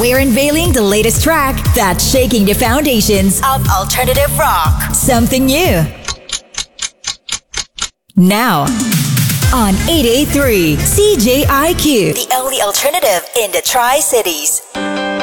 We're unveiling the latest track that's shaking the foundations of alternative rock. Something new. Now, on 883 CJIQ, the only alternative in the Tri-Cities.